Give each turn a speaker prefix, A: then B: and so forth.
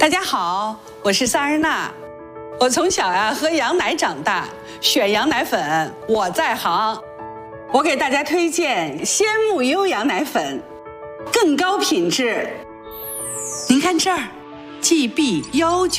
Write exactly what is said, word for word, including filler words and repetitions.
A: 大家好，我是萨日娜。我从小呀喝羊奶长大，选羊奶粉我在行。我给大家推荐鲜木优羊奶粉，更高品质。您看这儿，G B 幺九。